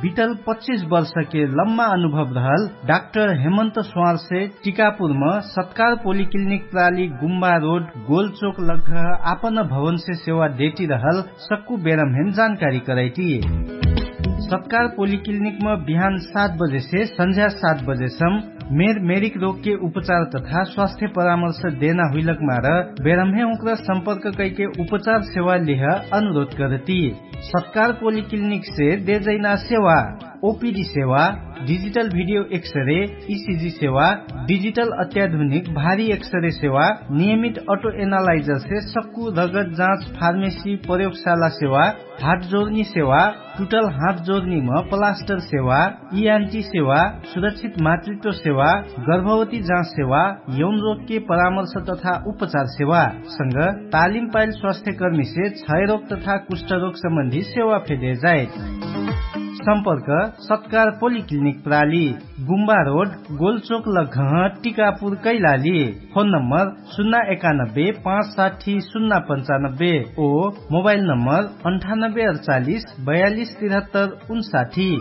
बीतल 25 वर्ष के लम्बा अनुभव रहल डाक्टर हेमंत स्वार से टीकापुर में सत्कार पोलिक्लिनिक प्राली गुम्बा रोड गोलचोक लग आपन भवन से सेवा देती रहल सक्कू बेरमहेन जानकारी कराई। सत्कार पोलिक्लिनिक में बिहान 7 बजे से संध्या 7 बजे मेरिक रोग के उपचार तथा स्वास्थ्य परामर्श देना हुइलक मार बेरमहे उकरा संपर्क करके उपचार सेवा लेह अनुरोध करती। सत्कार पोलिक्लिनिक से दे जैना सेवा ओपीडी सेवा, डिजिटल वीडियो एक्सरे, ईसीजी सेवा, डिजिटल अत्याधुनिक भारी एक्सरे सेवा, नियमित ऑटो एनालाइजर से सक्कू रगत जांच, फार्मेसी, प्रयोगशाला सेवा, हाथ जोड़नी सेवा, टूटल हाथ जोड़नी में प्लास्टर सेवा, ईएनटी सेवा, सुरक्षित मातृत्व सेवा, गर्भवती जांच सेवा, यौन रोग के परामर्श तथा उपचार सेवा संग तालिम पाइल स्वास्थ्य कर्मी से क्षय रोग तथा कुष्ठ रोग संबंधी सेवा फेदे जाए। संपर्क सत्कार पोलिक्लिनिक प्राली गुम्बा road गोलचोक लघह Tikapur Kailali. Phone number 091 560 095 ओ मोबाइल नंबर 9848 42 73 59।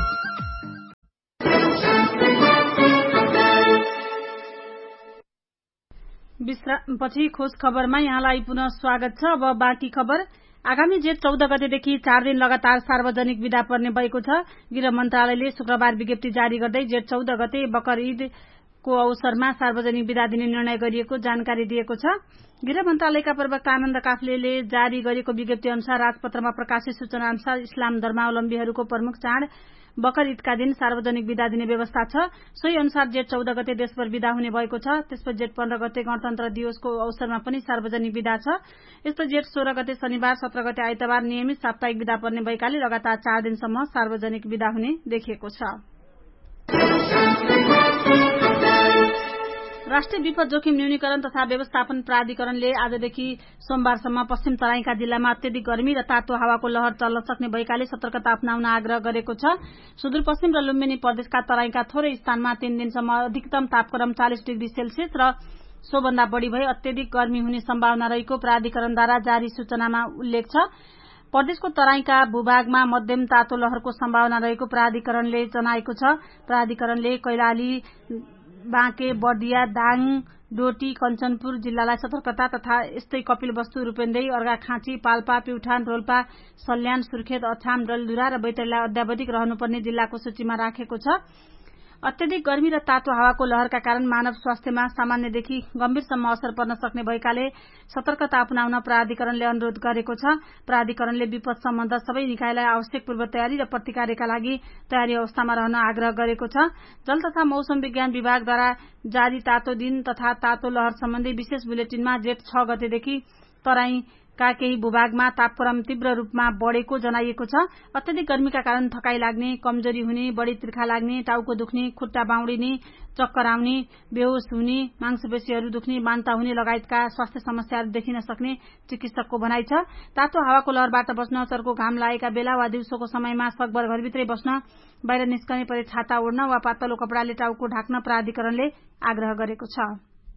विश्रामपछि खोज खबरमा यहाँलाई पुनः स्वागत छ। अब बाँकी खबर। आगामी जेठ 14 गतेदेखि 4 दिन लगातार सार्वजनिक बिदा पर्ने भएको छ। गृह मन्त्रालयले शुक्रबार विज्ञप्ति जारी गर्दै जेठ 14 गते बकर ईदको अवसरमा सार्वजनिक बिदा दिने निर्णय गरिएको जानकारी दिएको छ। गृह मन्त्रालयका प्रवक्ता आनन्द काफ्लेले जारी गरेको विज्ञप्ति अनुसार राजपत्रमा प्रकाशित सूचना अनुसार इस्लाम धर्मावलम्बीहरूको प्रमुख चाड बकर ईदका दिन सार्वजनिक बिदा दिने व्यवस्था छ। सोही अनुसार जेठ 14 गते देशभर बिदा हुने भएको छ। त्यसपछि जेठ 15 गते गणतन्त्र दिवसको अवसरमा पनि सार्वजनिक बिदा छ। यस्तो जेठ 16 गते शनिबार, 17 गते आइतबार नियमित साप्ताहिक बिदा पर्ने भएकाले लगातार 4 दिनसम्म सार्वजनिक बिदा हुने देखिएको छ। राष्ट्रिय विपद जोखिम न्यूनीकरण तथा व्यवस्थापन प्राधिकरणले आजदेखि सोमबारसम्म पश्चिम तराईका जिल्लामा अत्यधिक गर्मी र तातो हावाको लहर चल्न सक्ने भएकाले सतर्कता अपनाउन आग्रह गरेको छ। सुदूरपश्चिम र लुम्बिनी प्रदेशका तराईका थोरै स्थानमा 3 दिनसम्म अधिकतम तापक्रम 40 डिग्री सेल्सियस र सोभन्दा बढ़ी भई अत्यधिक गर्मी हुने सम्भावना रहेको प्राधिकरणद्वारा जारी सूचनामा उल्लेख छ। प्रदेशको तराईका भूभागमा मध्यम तातो लहरको सम्भावना रहेको प्राधिकरणले जनाएको छ। प्राधिकरणले कैलाली, बाँके, बर्दिया, दाङ, डोटी, कञ्चनपुर जिल्लालाई सतर्कता तथा यस्तै कपिलवस्तु, रूपेन्देही, अर्घाखाँची, पाल्पा, प्युठान, रोल्पा, सल्यान, सुर्खेत, अछाम, डलधुरा र बैतडीलाई अत्यावधिक रहनुपर्ने जिल्लाको सूचीमा राखेको छ। अत्यधिक गर्मी र तातो हावाको लहरका कारण मानव स्वास्थ्यमा सामान्यदेखि गम्भीरसम्म असर पर्न सक्ने भएकाले सतर्कता अपनाउन प्राधिकरणले अनुरोध गरेको छ। प्राधिकरणले विपद सम्बन्ध सबै निकायलाई आवश्यक पूर्व तयारी र प्रतिकारका लागि तयारी अवस्थामा रहन आग्रह गरेको छ। जल तथा मौसम विज्ञान विभागद्वारा जारी तातो दिन तथा तातो लहर सम्बन्धी विशेष बुलेटिनमा जेठ 6 गतेदेखि तराईका केही भूभागमा तापक्रम तीव्र रूपमा बढ़ेको जनाइएको छ। अत्यधिक गर्मीका कारण थकाई लाग्ने, कमजोरी हुने, बढ़ी तिर्खा लाग्ने, टाउको दुख्ने, खुट्टा बाउडिने, चक्कर आउने, बेहोस हुने, मांसपेशीहरू दुख्ने, मान्ता हुने लगायतका स्वास्थ्य समस्याहरू देखिन सक्ने चिकित्सकको भनाइ छ। तातो हावाको लहरबाट बस्न चर्को घाम लागेका बेला वा दिउँसोको समयमा सकभर घरभित्रै बस्न, बाहिर निस्कने परे छाता ओढ्न वा पातलो कपडाले टाउको ढाक्न प्राधिकरणले आग्रह गरेको छ।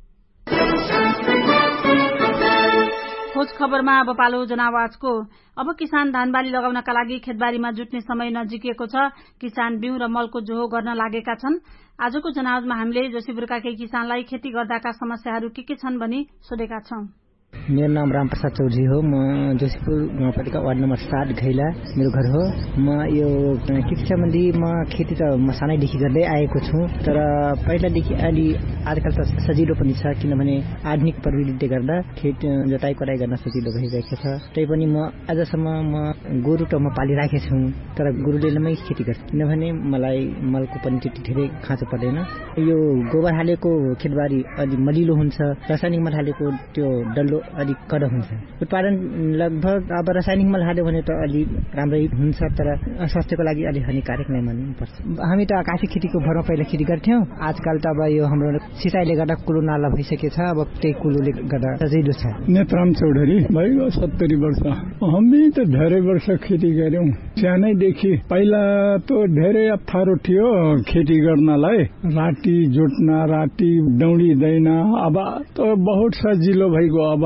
खोज खबरमा अब पालो जनावाजको। अब किसान धानबाली लगाउनका लागि खेतबारीमा जुट्ने समय नजिकिएको छ। किसान बिउ र मलको जोहो गर्न लागेका छन्। आजको जनावाजमा हामीले जोशीपुरका केही किसानलाई खेती गर्दाका समस्याहरू के छन् भनी सोधेका छौं। मेरो नाम रामप्रसाद चौधरी हो। म जोशीपुर गाउँपालिका वार्ड नम्बर 7 घैला मेरो घर हो। म यो कृषि सम्बन्धी खेती त म सानैदेखि गर्दै आएको छु, तर पहिलादेखि अलि आजकल त सजिलो पनि छ, किनभने आधुनिक प्रविधिले गर्दा खेत जोताइ कराई गर्न सजिलो भइरहेको छ। तैपनि म आजसम्म गोरु त म पालिराखेको छु, तर गोरुले नै खेती गर्छु, किनभने मलाई मलको पनि त्यति धेरै खाँचो पर्दैन। यो गोबर हालेको खेतबारी अलि मलिलो हुन्छ, रासायनिक मल हालेको त्यो डल्लो अलिक कडा हुन्छ। उत्पादन लगभग अब रासायनिक मल हाल्यो भने त अलि राम्रै हुन्छ, तर स्वास्थ्यको लागि अलि हानिकारक नै मान्नुपर्छ। हामी त आकाशी खेतीको भरमा पहिला खेती गर्थ्यौं। आजकल त अब यो हाम्रो सिँचाइले गर्दा कुलो नाला भइसकेको छ। अब त्यही कुलोले गर्दा सजिलो छ। नेत्राम चौधरी भइगयो 70 वर्ष। हामी त धेरै वर्ष खेती गर्यौं सानैदेखि। पहिला त धेरै अप्ठ्यारो थियो खेती गर्नलाई, राटी जोट्न, राटी दौडिँदैन। अब त बहुत सजिलो भइगयो। अब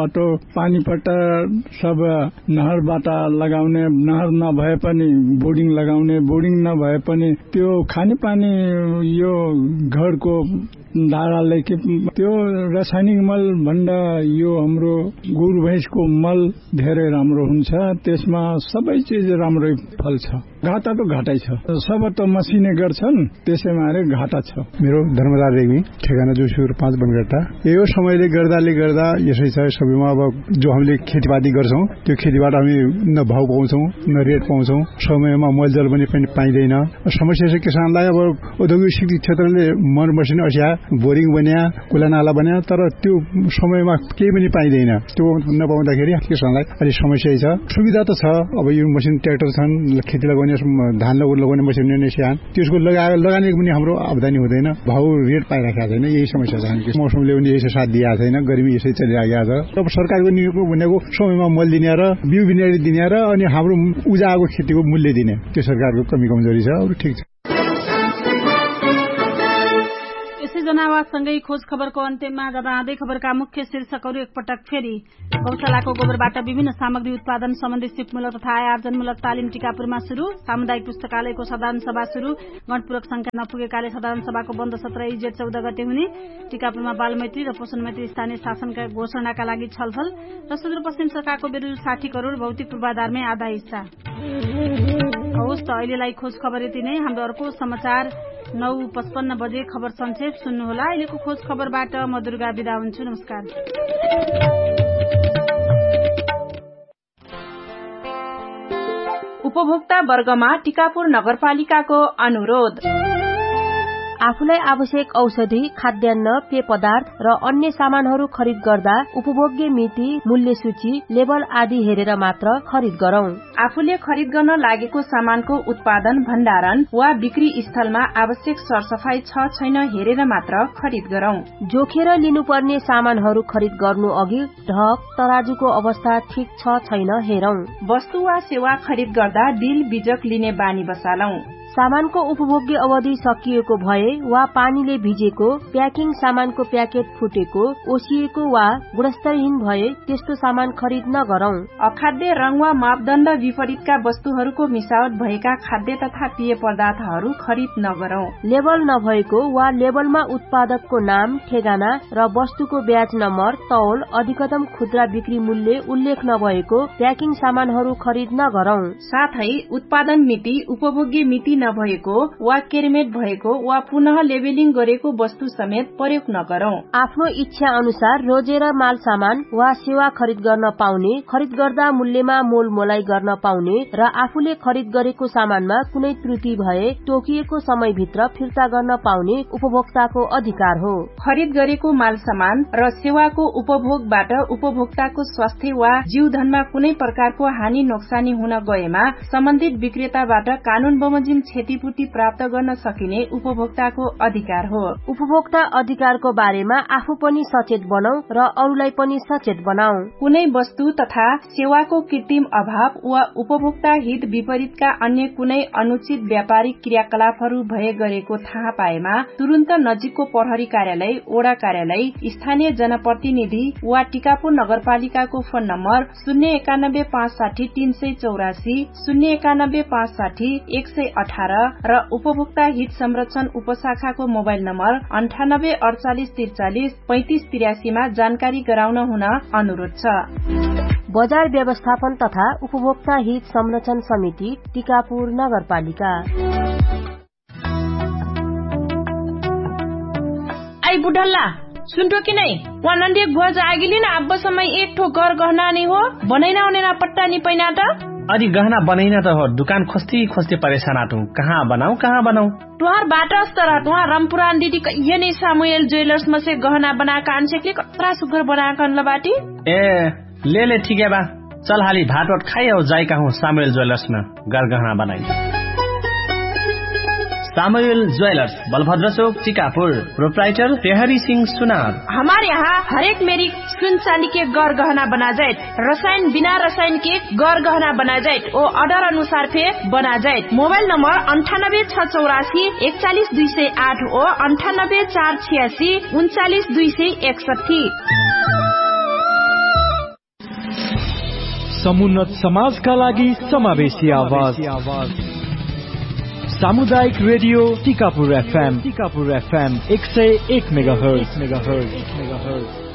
बाटो पानीपट्टा सब नहरबाट लगाउने, नहर नभए पनि बोर्डिङ लगाउने, बोर्डिङ नभए पनि त्यो खानेपानी यो घरको धाराले त्यो रासायनिक मल भन्दा यो हाम्रो गोरु भैँसको मल धेरै राम्रो हुन्छ। त्यसमा सबै चिज राम्रै फल्छ। घाटा त घाटै छ, सब त मसिने गर्छन्, त्यसैमा घाटा छ। मेरो धर्मराज रेग्मी, ठेगाना जोशीपुर 5 बनगट्टा। यो समयले गर्दा यसै छ। सबैमा अब जो हामीले खेतीपाती गर्छौं त्यो खेतीबाट हामी न भाउ पाउँछौं न रेट पाउँछौं, समयमा मलजल पनि पाइँदैन। समस्या छ किसानलाई। अब औद्योगिक क्षेत्रले मन मसिनो अस्या बोरिङ बन्या, कुला नाला बन्या, तर त्यो समयमा केही पनि पाइँदैन। त्यो नपाउँदाखेरि किसानलाई अलि समस्या छ। सुविधा त छ, अब यो मसिन ट्र्याक्टर छन्, खेती लगाउने धान लगाउने मसिन स्यान, त्यसको लगानी पनि हाम्रो आम्दानी हुँदैन, भाउ रेट पाइराखेको छैन। यही समस्या छ। मौसमले पनि यसै साथ दिएको छैन, गर्मी यसै चलिरहेको छ। अब सरकारको नियम भनेको समयमा मल दिने र बिउ बिनारी दिने र अनि हाम्रो उब्जाएको खेतीको मूल्य दिने, त्यो सरकारको कमी कमजोरी छ। अरू ठिक छ। जनावासँगै खोज खबरको अन्त्यमा जाँदै खबरका मुख्य शीर्षकहरू एकपटक फेरि। गौशालाको गोबरबाट विभिन्न सामग्री उत्पादन सम्बन्धी सिपमूलक तथा आय आर्जनमूलक तालिम टिकापुरमा शुरू। सामुदायिक पुस्तकालयको साधारण सभा शुरू। गणपूरक संख्या नपुगेकाले साधारण सभाको बन्द सत्र इजेट 14 गते हुने। टिकापुरमा बालमैत्री र पोषणमैत्री स्थानीय शासनका घोषणाका लागि छलफल र सुदूरपश्चिम सरकारको विरुद्ध 60 करोड़ भौतिक पूर्वाधारमै आधा हिस्सा। हवस् त अहिलेलाई खोज खबर यति नै। हाम्रो अर्को समाचार 9:55 बजे खबर संक्षेप सुन्नुहोला। अहिलेको खोज खबरबाट म दुर्गा बिदा हुन्छु। नमस्कार। उपभोक्ता वर्गमा टिकापुर नगरपालिकाको अनुरोध। आफूलाई आवश्यक औषधि, खाद्यान्न, पेय पदार्थ र अन्य सामानहरू खरिद गर्दा उपभोग्य मिति, मूल्य सूची, लेबल आदि हेरेर मात्र खरिद गरौं। आफूले खरिद गर्न लागेको सामानको उत्पादन, भण्डारण वा बिक्री स्थलमा आवश्यक सरसफाई छ छैन हेरेर मात्र खरिद गरौं। जोखेर लिनुपर्ने सामानहरू खरिद गर्नु अघि ढक, तराजुको अवस्था ठिक छ छैन हेरौं। वस्तु वा सेवा खरिद गर्दा बिल बीजक लिने बानी बसालौं। सामानको उपभोग्य अवधि सकिएको भए वा पानीले भिजेको, प्याकिङ सामानको प्याकेट फुटेको, ओसिएको वा गुणस्तरहीन भए त्यस्तो सामान खरिद नगरौं। अखाद्य रंग वा मापदण्ड विपरीतका वस्तुहरूको मिसावट भएका खाद्य तथा पेय पदार्थहरू खरिद नगरौं। लेबल नभएको वा लेबलमा उत्पादकको नाम, ठेगाना र वस्तुको ब्याज नम्बर, तौल, अधिकतम खुद्रा बिक्री मूल्य उल्लेख नभएको प्याकिङ सामानहरू खरिद नगरौं। साथै उत्पादन मिति, उपभोग्य मिति नभएको वा केरमेट भएको वा पुनः लेबलिङ गरेको वस्तु समेत प्रयोग नगरौं। आफ्नो इच्छा अनुसार रोजेर माल सामान वा सेवा खरिद गर्न पाउने, खरिद गर्दा मूल्यमा मोल मोलाई गर्न पाउने र आफूले खरिद गरेको सामानमा कुनै त्रुटि भए तोकिएको समयभित्र फिर्ता गर्न पाउने उपभोक्ताको अधिकार हो। खरिद गरेको माल सामान र सेवाको उपभोगबाट उपभोक्ताको स्वास्थ्य वा जीवधनमा कुनै प्रकारको हानि नोक्सानी हुन गएमा सम्बन्धित विक्रेताबाट कानून बमोजिम क्षतिपूर्ति प्राप्त गर्न सकिने उपभोक्ताको अधिकार हो। उपभोक्ता अधिकारको बारेमा आफू पनि सचेत बनौ र अरूलाई पनि सचेत बनाऊ। कुनै वस्तु तथा सेवाको कृत्रिम अभाव वा उपभोक्ता हित विपरीतका अन्य कुनै अनुचित व्यापारिक क्रियाकलापहरू भए गरेको थाहा पाएमा तुरन्त नजिकको प्रहरी कार्यालय, ओडा कार्यालय, स्थानीय जनप्रतिनिधि वा टिकापुर नगरपालिकाको फोन नम्बर 091 560 384, 091 560 118 र उपभोक्ता हित संरक्षण उपशाखाको मोबाइल नम्बर 98 48 43 35 83 मा जानकारी गराउन हुन अनुरोध छ। बजार व्यवस्थापन तथा उपभोक्ता हित संरक्षण समिति, टिकापुर नगरपालिका। आई बुढल्ला सुन्टो कि नै वा नन्दी भुवा जागिली न अब समय एक ठो घर गहना नै हो बनैना ओनेना पट्टा नि पैना त अरे गहना बनैना त हो दुकान खोस्ती परेशान आटू कहाँ बनाऊ तुहार बाट अस्तर तुहार रामपुरान दीदी ये नै सामुएल ज्वेलर्स में से गहना बनाका अनसेकले कत्रा सुगर बनाका लबाटी ए ले ठीक है बा चल हाली भात खाई और जाई कहूँ सामुएल ज्वेलर्स में गहना बनाई। सामुएल ज्वेलर्स, बलभद्र चौक, टिकापुर। प्रोप्राइटर तेहरी सिंह सुनार। हमारे यहाँ हरेक मेरी सुन चांदी के गौर गहना बना जाए, रसायन बिना रसायन के गौर गहना बना जाए और ऑर्डर अनुसार पे बना जाए। मोबाइल नंबर 98 684 41 208 और 98 486 39 261। समुन्नत समाजका लागि समावेशी आवाज सामुदायिक रेडियो टिकापुर FM 101 मेगाहर्ज